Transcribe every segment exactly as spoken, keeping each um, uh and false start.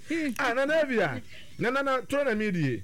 Ah, na na bia. Na na na to na media.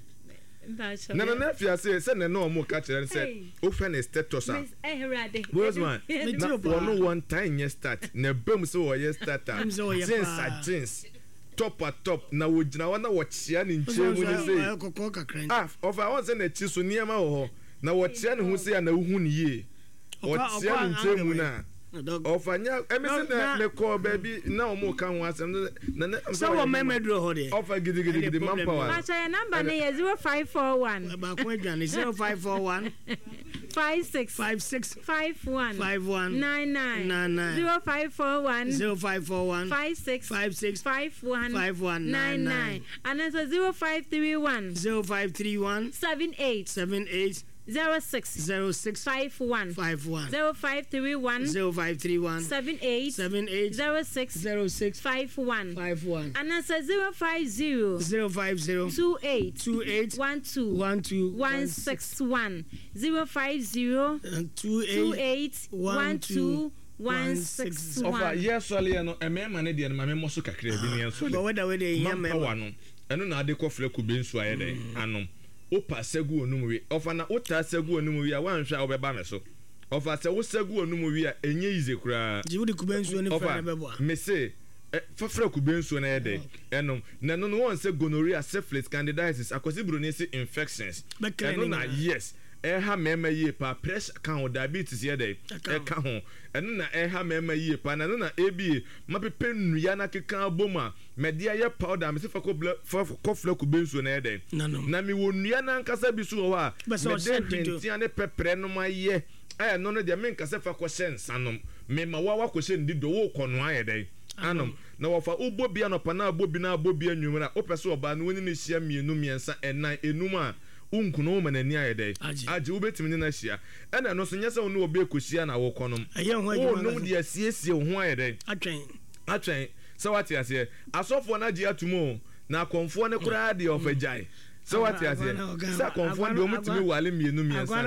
Na na na fia say say na no mo ka kire say o fe na status ah. Eh Herade. Boys man. Na one one time yes start. Na bam so o yes start. Since a jeans. Top at top na wo gina wana wo chia ne nche mu ne say. Ah, of I want say na chi so niam wo ho. Na wo chia ne ho say na wo hu ne ye. Wo chia ne nche mu na. Ofanya emisi na le call baby na o mo kan wa asem na na so wo memedro ho de ofa gidi gidi gidi manpower ma cha number na ye zero five four one ba ko adwane zero five four one five six five six five one five one nine nine zero five four one zero five four one five six five six five one five one nine nine and then zero five three one zero five three one seven eight seven eight zero six zero six five one five one zero five three one zero five three one seven eight seven eight zero six zero six five one five one and answer zero five zero zero five zero two eight two eight one two one two one six one zero five zero two eight one two one six one. Ofa yes sole no emema ne de no mame mo so kakra bi ne so. But whether we dey yam no eno na ade kofle ku bensu aye dey anom. Opa segu onum wi ofa na ota segu onum wi a wanhwa obeba me so ofa se wo segu onum wi a enye ize kura jiwu de kubensu ni fa na bebo me say fafra kubensu na ede enom na no no won se gonorrhea syphilis candidiasis akwasibro ne se infections eno na yes eh ha mema yie pa pressure kan o diabetes ye dey eh ka ho eno na eh ha mema yie pa na no na ebi mapepe nnua na keka boma media ye powder me se fa ko fla kubensu na ede na mi wo nnua na nkasa bi so ho a me de hentia ne pepre no ma ye eh no no de me nkasa fa ko sensanom me ma wa wa ko se ndi do wo kono aye dey anom na wofa ubobia no pa na abobi na abobi anwumra opese oba no woni ne hia mienu miensa enan enum a unkuno ma nani ayede age ubetimi ne na hia ena no so nyese woni obi ekohia na wo konom wo no de asiesie ho ayede atwen atwen so wati ase asofo na gie atumo na konfo ne kura de ofajai so wati ase sa konfo de omutimi wale mienu miensa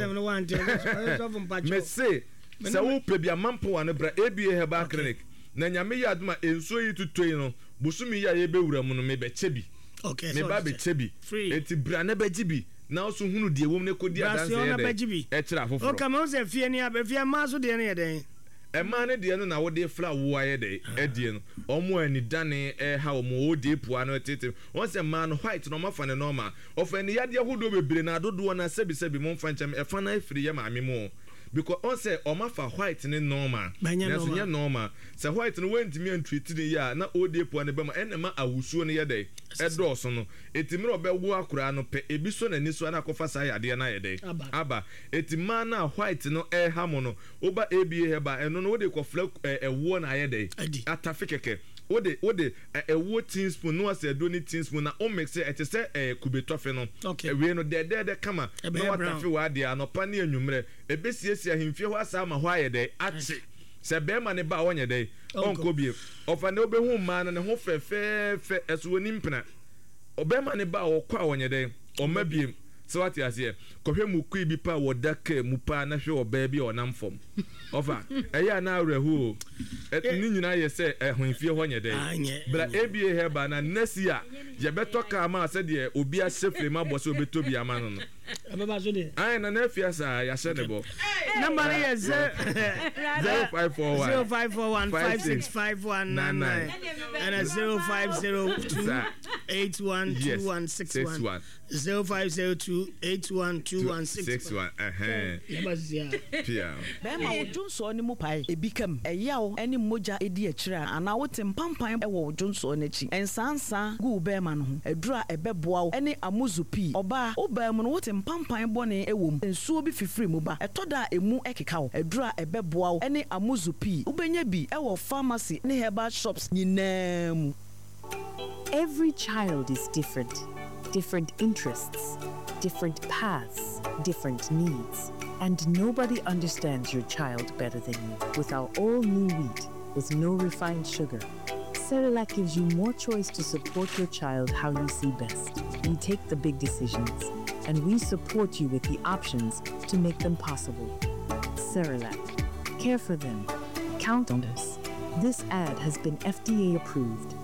nan me say se wo pe bia mampo ane bra aba heba clinic na nyame ya aduma enso yi tutoi no busumi ya ye bewura mu no me be chebi okay me ba be chebi eti bra na be jibi na oso hunu de wom ne kodi adanse ye de e kira foforo okay ma se fie ni abefie ma so de ne ye den e ma ne de no na wo de fla wo aye de e de no omo ani dane e ha omo wo de pua no tete won se man white no mafa ne normal ofa ne yade hodo bebre na dodo na sebi sebi mo mfa nchem e fa na afiri ye ma me mo because on say omafa white ne normal na so nya normal say white no wentimi antreat ne ya na odepo ne bema enema awusuo ne yede edoso no etimiro bewo akura no pe ebiso na niso na kofa sa yade na yede aba etima na white no e hamo no oba aba heba eno no wode ko fla ewo na yede atafikeke wode wode ewo teaspoon no ase do ni teaspoon na o mix it e say e kubetofe no we no de de de kama no watafi wa de anopa ne anwumre ebesie sia himfie ho asa ma ho ayede achi se be ma ne ba wonye de onko bie ofa ne obehu ma na ne ho fefe fe eso ni mpena obema ne ba wo kwa wonye de o ma bie so what you say kohwe mu ku bi pa wo daka mu pa na hwe oba bi onam fom ofa eya na arehu ni nyina ye se ehunfie ho nye de bra aba heba na nesia ye beto ka ma se de obi a sefle ma bo se obeto bi ama no no ababa so de ai na na fia sa ya se de bo number is zero five four one zero five four one five six five one nine nine and zero five zero two eight one two one six one zero five zero two eight one two one six one eh pia be ma wodunso ni mu pai ebikam eyawo eni moja edi akira ana wote mpampan e wo wodunso na chi ensansa gu be ma no ho edura ebeboa eni amuzupi oba oba mu no wote mpampan bone ewom ensuo bi fifiri mu ba etoda emu ekeka edura ebeboa eni amuzupi ubenya bi e wo pharmacy ne herbal shops nyinam. Every child is different. Different interests, different paths, different needs. And nobody understands your child better than you. With our all-new wheat, with no refined sugar, Cerelac gives you more choice to support your child how you see best. We take the big decisions, and we support you with the options to make them possible. Cerelac. Care for them. Count on us. This ad has been F D A approved.